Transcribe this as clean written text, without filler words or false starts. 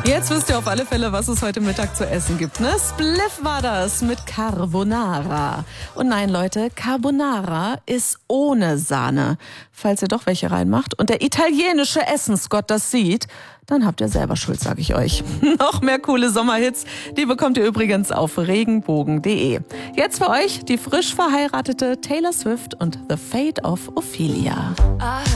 Jetzt wisst ihr auf alle Fälle, was es heute Mittag zu essen gibt, ne? Spliff war das mit Carbonara. Und nein, Leute, Carbonara ist ohne Sahne. Falls ihr doch welche reinmacht und der italienische Essensgott das sieht, dann habt ihr selber Schuld, sag ich euch. Noch mehr coole Sommerhits, die bekommt ihr übrigens auf regenbogen.de. Jetzt für euch die frisch verheiratete Taylor Swift und The Fate of Ophelia.